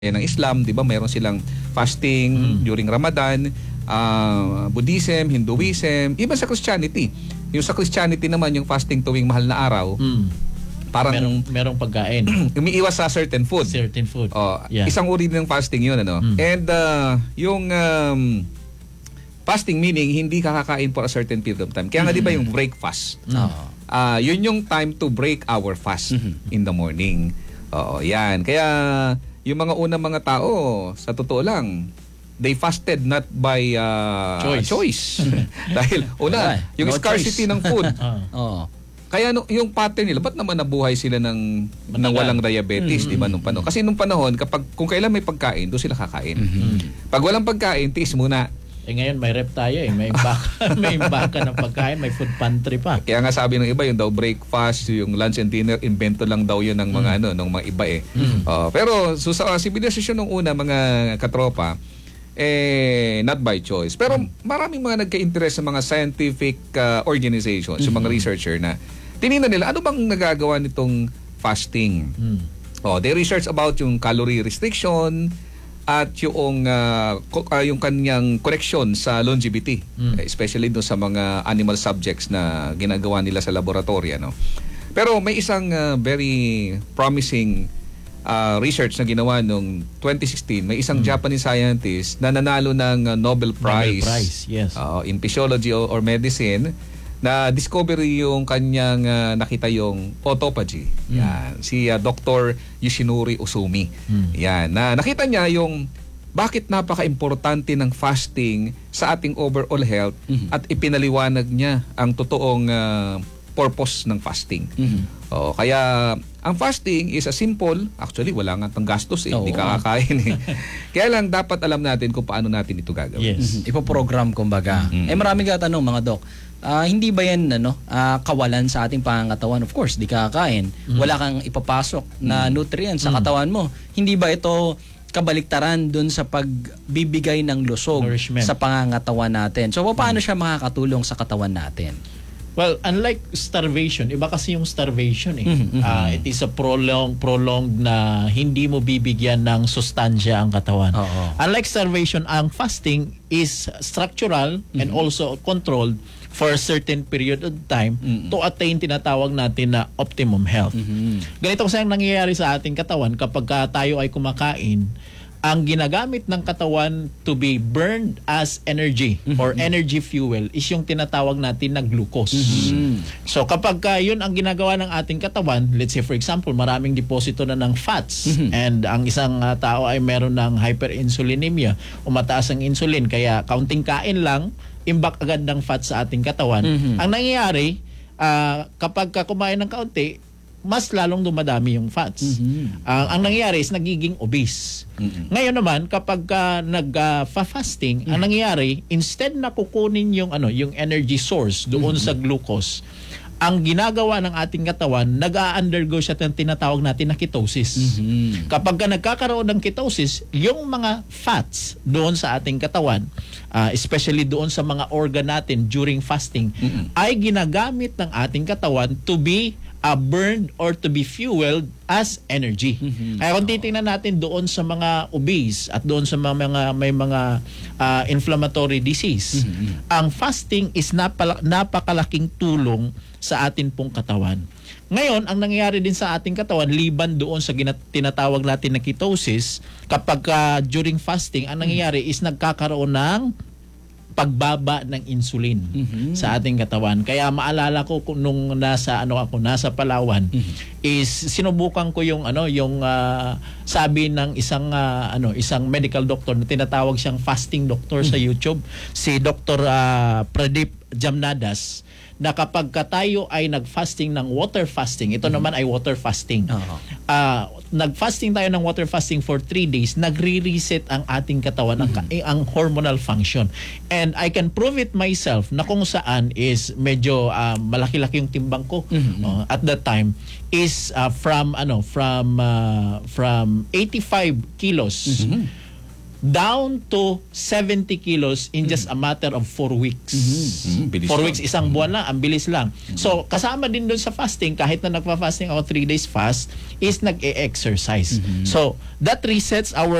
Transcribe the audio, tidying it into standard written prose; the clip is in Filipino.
ng Islam, 'di ba? Mayroon silang fasting during Ramadan, Buddhism, Hinduism, even sa Christianity. Yung sa Christianity naman yung fasting tuwing mahal na araw. Parang merong pagkain. umiiwas sa certain food. Certain food. Yeah. Isang uri ng fasting 'yun, ano. And yung fasting meaning hindi kakain for a certain period of time. Kaya nga 'di ba yung breakfast? Yun yung time to break our fast in the morning. Yan. Kaya yung mga unang mga tao, sa totoo lang, they fasted not by choice. Dahil una, yung scarcity ng food. Kaya yung pattern nila, ba't naman nabuhay sila ng walang diabetes, di ba, nung panahon? Kasi nung panahon, kung kailan may pagkain, doon sila kakain. Pag walang pagkain, tiis muna. Ngayon may rep tayo may imbaka ng pagkain, may food pantry pa. Kaya nga sabi ng iba, yung daw breakfast, yung lunch and dinner, invento lang daw yun ng mga ng mga iba eh. Pero sa sibilisasyon ng una, mga katropa, not by choice. Pero maraming mga nagka-interest sa mga scientific organizations, yung mga researcher na tinignan nila, ano bang nagagawa nitong fasting? They research about yung calorie restriction, at yung kanyang connection sa longevity, especially doon sa mga animal subjects na ginagawa nila sa laboratory, no. Pero may isang very promising research na ginawa noong 2016. May isang Japanese scientist na nanalo ng Nobel Prize, yes. In physiology or medicine, na discovery yung kanyang nakita yung autophagy. Yan, si Dr. Yoshinori Uzumi. Yan, na nakita niya yung bakit napaka-importante ng fasting sa ating overall health at ipinaliwanag niya ang totoong purpose ng fasting. Kaya ang fasting is a simple, actually wala nga tang gastos hindi ka kakain Kaya lang dapat alam natin kung paano natin ito gagawin. Yes. Ipo-program kumbaga. Maraming katanong mga doc. Hindi ba yan kawalan sa ating pangangatawan? Of course, di kakain. Wala kang ipapasok na nutrients sa katawan mo. Hindi ba ito kabaliktaran dun sa pagbibigay ng lusog sa pangangatawan natin? So, paano siya makakatulong sa katawan natin? Well, unlike starvation, iba kasi yung starvation it is a prolonged na hindi mo bibigyan ng sustansya ang katawan. Unlike starvation, ang fasting is structural and also controlled for a certain period of time to attain tinatawag natin na optimum health. Ganito kasi ang nangyayari sa ating katawan kapag tayo ay kumakain, ang ginagamit ng katawan to be burned as energy or energy fuel is yung tinatawag natin na glucose. So kapag yun ang ginagawa ng ating katawan, let's say for example, maraming deposito na ng fats and ang isang tao ay meron ng hyperinsulinemia o mataas ang insulin, kaya kaunting kain lang, imbak agad ng fats sa ating katawan. Ang nangyayari, kapag kumain ng kaunti, mas lalong dumadami yung fats. Ang nangyayari is nagiging obese. Ngayon naman kapag nag-fasting, ang nangyayari instead na kukunin yung yung energy source doon sa glucose, ang ginagawa ng ating katawan, nag-a-undergo siya ng tinatawag natin na ketosis. Kapag nagkakaroon ng ketosis, yung mga fats doon sa ating katawan, especially doon sa mga organ natin during fasting, ay ginagamit ng ating katawan to be burned or to be fueled as energy. Kaya kung titingnan natin doon sa mga obese at doon sa mga may mga inflammatory disease, ang fasting is napakalaking tulong sa atin pong katawan. Ngayon, ang nangyayari din sa ating katawan, liban doon sa tinatawag natin na ketosis, kapag during fasting, ang nangyayari is nagkakaroon ng pagbaba ng insulin sa ating katawan. Kaya maalala ko nung nasa Palawan, is sinubukan ko yung sabi ng isang medical doctor na tinatawag siyang fasting doctor sa YouTube, si Dr. Pradip Jamnadas, na kapag tayo ay nag-fasting ng water fasting, ito naman ay water fasting. Nag-fasting tayo ng water fasting for 3 days, nagre-reset ang ating katawan, ang hormonal function. And I can prove it myself na kung saan is medyo malaki-laki yung timbang ko at that time is from 85 kilos down to 70 kilos in just a matter of 4 weeks. Bilis 4 yun. weeks, isang buwan lang, ang bilis lang. So, kasama din doon sa fasting, kahit na nagpa-fasting ako 3 days fast, is nag-e-exercise. So, that resets our